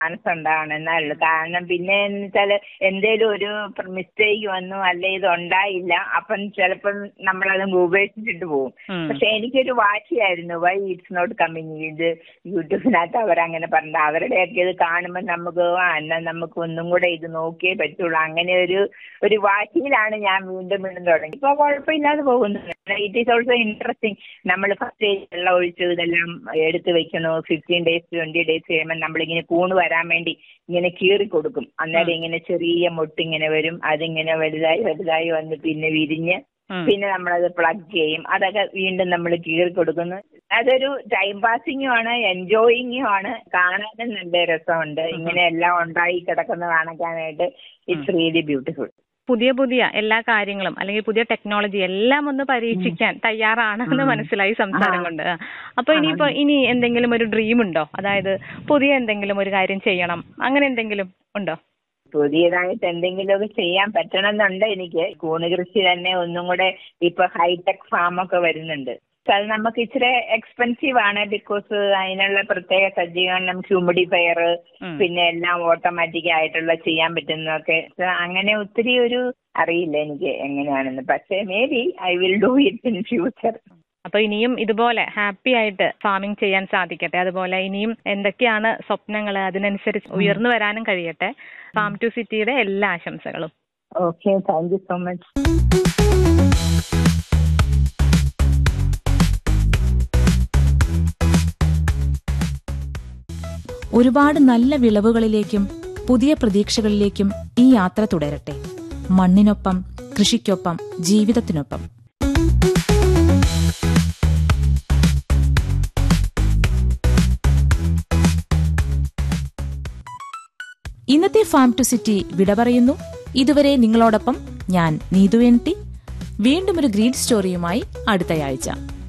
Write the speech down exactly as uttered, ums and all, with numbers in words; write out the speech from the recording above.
മനസ്സുണ്ടാവണം ഉള്ളു. കാരണം പിന്നെ എന്ന് വെച്ചാല് എന്തേലും ഒരു മിസ്റ്റേക്ക് വന്നു അല്ലെ ഇത് ഉണ്ടായില്ല, അപ്പം ചിലപ്പം നമ്മളത് ഉപേക്ഷിച്ചിട്ട് പോകും. പക്ഷെ എനിക്കൊരു വാശിയായിരുന്നു, വൈ ഇറ്റ്സ് നോട്ട് കമ്മിങ്. ഇത് യൂട്യൂബിനകത്ത് അവരങ്ങനെ പറഞ്ഞ അവരുടെയൊക്കെ ഇത് കാണുമ്പോൾ നമുക്ക് ആ എന്നാൽ നമുക്ക് ഒന്നും കൂടെ ഇത് നോക്കിയേ പറ്റുള്ളൂ. അങ്ങനെ ഒരു ഒരു വാശിയിലാണ് ഞാൻ വീണ്ടും വീണ്ടും തുടങ്ങി. ഇപ്പൊ കുഴപ്പമില്ലാതെ പോകുന്നു. It is also interesting. നമ്മൾ ഫസ്റ്റ് വെള്ളം ഒഴിച്ചു ഇതെല്ലാം എടുത്ത് വെക്കണു. ഫിഫ്റ്റീൻ ഡേയ്സ് ട്വന്റി ഡേയ്സ് കഴിയുമ്പോൾ നമ്മളിങ്ങനെ കൂണ് വരാൻ വേണ്ടി ഇങ്ങനെ കീറി കൊടുക്കും. അന്നേരം ഇങ്ങനെ ചെറിയ മൊട്ടിങ്ങനെ വരും. അതിങ്ങനെ വലുതായി വലുതായി വന്ന് പിന്നെ വിരിഞ്ഞ് പിന്നെ നമ്മളത് പ്ലഗ് ചെയ്യും. അതൊക്കെ വീണ്ടും നമ്മൾ കീറി കൊടുക്കുന്നു. അതൊരു ടൈം പാസിങ്ങും ആണ്, എൻജോയിങ്ങും ആണ്. കാണാനും നല്ല രസമുണ്ട്. ഇങ്ങനെ എല്ലാം ഉണ്ടായി കിടക്കുന്ന കാണിക്കാനായിട്ട്. It's really beautiful. പുതിയ പുതിയ എല്ലാ കാര്യങ്ങളും അല്ലെങ്കിൽ പുതിയ ടെക്നോളജി എല്ലാം ഒന്ന് പരീക്ഷിക്കാൻ തയ്യാറാണെന്ന് മനസ്സിലായി സംസാരം കൊണ്ട്. അപ്പൊ ഇനിയിപ്പോ ഇനി എന്തെങ്കിലും ഒരു ഡ്രീം ഉണ്ടോ? അതായത് പുതിയ എന്തെങ്കിലും ഒരു കാര്യം ചെയ്യണം, അങ്ങനെ എന്തെങ്കിലും ഉണ്ടോ? പുതിയതായിട്ട് എന്തെങ്കിലുമൊക്കെ ചെയ്യാൻ പറ്റണമെന്നുണ്ട് എനിക്ക്. കൂണ് കൃഷി തന്നെ ഒന്നും കൂടെ ഇപ്പൊ ഹൈടെക് ഫാമൊക്കെ വരുന്നുണ്ട്. അത് നമുക്ക് ഇച്ചിരി എക്സ്പെൻസീവ് ആണ്. ബിക്കോസ് അതിനുള്ള പ്രത്യേക സജ്ജീകരണം, ഹ്യൂമിഡിഫയർ, പിന്നെ എല്ലാം ഓട്ടോമാറ്റിക് ആയിട്ടുള്ള ചെയ്യാൻ പറ്റുന്നതൊക്കെ. അങ്ങനെ ഒത്തിരി ഒരു അറിയില്ല എനിക്ക് എങ്ങനെയാണെന്ന്. പക്ഷേ may be I will do it in future. അപ്പൊ ഇനിയും ഇതുപോലെ ഹാപ്പി ആയിട്ട് ഫാമിംഗ് ചെയ്യാൻ സാധിക്കട്ടെ. അതുപോലെ ഇനിയും എന്തൊക്കെയാണ് സ്വപ്നങ്ങൾ, അതിനനുസരിച്ച് ഉയർന്നു വരാനും കഴിയട്ടെ. ഫാം ടു സിറ്റിയുടെ എല്ലാ ആശംസകളും. Okay, thank you so much. ഒരുപാട് നല്ല വിളവുകളിലേക്കും പുതിയ പ്രതീക്ഷകളിലേക്കും ഈ യാത്ര തുടരട്ടെ. മണ്ണിനൊപ്പം, കൃഷിക്കൊപ്പം, ജീവിതത്തിനൊപ്പം. ഇന്നത്തെ ഫാം ടു സിറ്റി വിട പറയുന്നു. ഇതുവരെ നിങ്ങളോടൊപ്പം ഞാൻ നീതു എൻ ടി. വീണ്ടും ഒരു ഗ്രീൻ സ്റ്റോറിയുമായി അടുത്തയാഴ്ച.